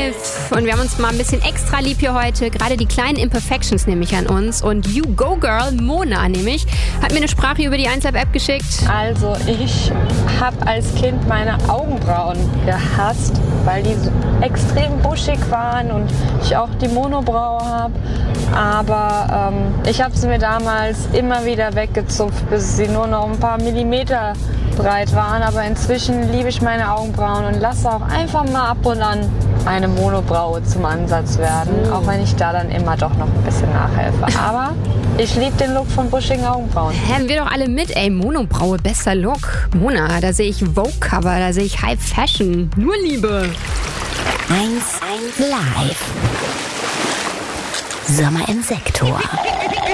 Live. Und wir haben uns mal ein bisschen extra lieb hier heute. Gerade die kleinen Imperfections nehme ich an uns. Und You Go Girl, Mona nämlich, hat mir eine Sprache über die 1Live-App geschickt. Also ich habe als Kind meine Augenbrauen gehasst, weil die so extrem buschig waren und ich auch die Monobraue habe. Aber ich habe sie mir damals immer wieder weggezupft, bis sie nur noch ein paar Millimeter breit waren. Aber inzwischen liebe ich meine Augenbrauen und lasse auch einfach mal ab und an eine Monobraue zum Ansatz werden. Auch wenn ich da dann immer doch noch ein bisschen nachhelfe. Aber ich liebe den Look von buschigen Augenbrauen. Haben wir doch alle mit, ey. Monobraue, bester Look. Mona, da sehe ich Vogue-Cover, da sehe ich High Fashion. Nur Liebe. 1 Live. Sommer im Sektor.